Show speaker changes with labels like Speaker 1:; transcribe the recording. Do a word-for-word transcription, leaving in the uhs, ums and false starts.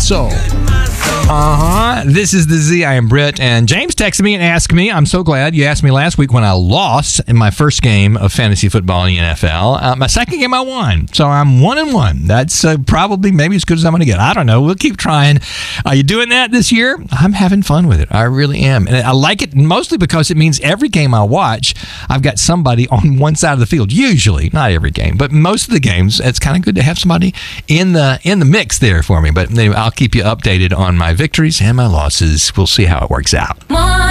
Speaker 1: soul. Uh-huh. This is the Z. I am Britt. And James texted me and asked me, I'm so glad you asked me last week when I lost in my first game of fantasy football in the N F L. Uh, my second game I won. So I'm one and one. That's uh, probably maybe as good as I'm going to get. I don't know. We'll keep trying. Are you doing that this year? I'm having fun with it. I really am. And I like it mostly because it means every game I watch, I've got somebody on one side of the field. Usually, not every game, but most of the games, it's kind of good to have somebody in the in the mix there for me. But anyway, I'll keep you updated on my victories and my losses. We'll see how it works out.